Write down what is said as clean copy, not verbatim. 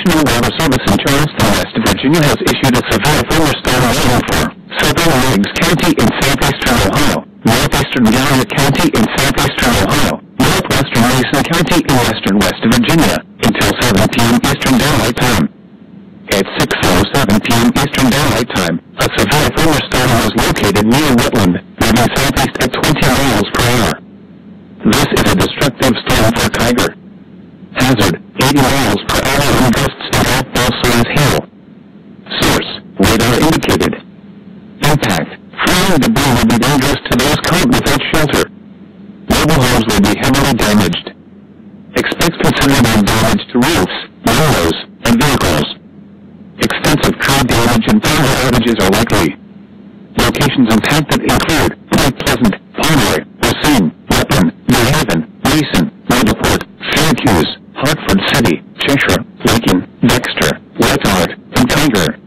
National Water Service in Charleston, West Virginia has issued a severe thunderstorm warning for southern Meigs County in southeastern Ohio, northeastern Gallagher County in southeastern Ohio, northwestern Mason County in western West Virginia, until 7 p.m. Eastern Daylight Time. At 6:07 p.m. Eastern Daylight Time, a severe thunderstorm was located near Whitland, moving southeast at 20 miles per hour. This is a destructive storm for Tiger. Hazard, 80 miles per hour wind gusts and also as hail. Source, radar indicated. Impact, flying debris will be dangerous to those caught without shelter. Mobile homes will be heavily damaged. Expect considerable damage to roofs, windows, and vehicles. Extensive tree damage and power outages are likely. Locations impacted include Point Pleasant, Pomeroy, Racine, Ripon, New Haven, Mason, Rutherford, Syracuse, Hartford City, Cheshire, Lincoln, Dexter, Whitehart, and Tiger.